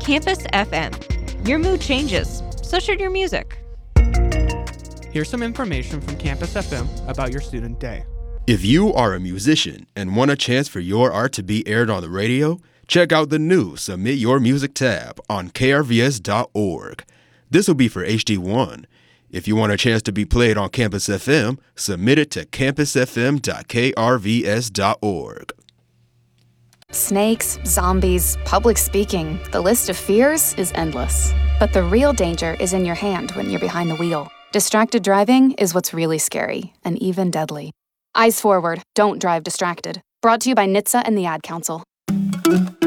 Campus FM. Your mood changes, so should your music. Here's some information from Campus FM about your student day. If you are a musician and want a chance for your art to be aired on the radio, check out the new Submit Your Music tab on krvs.org. This will be for HD1. If you want a chance to be played on Campus FM, submit it to campusfm.krvs.org. Snakes, zombies, public speaking, the list of fears is endless. But the real danger is in your hand when you're behind the wheel. Distracted driving is what's really scary, and even deadly. Eyes forward, don't drive distracted. Brought to you by NHTSA and the Ad Council.